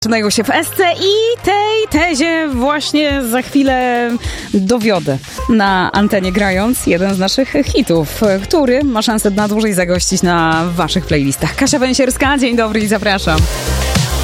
Zaczynają się w Esce i tej tezie właśnie za chwilę dowiodę na antenie, grając jeden z naszych hitów, który ma szansę na dłużej zagościć na waszych playlistach. Kasia Węsierska, dzień dobry i zapraszam.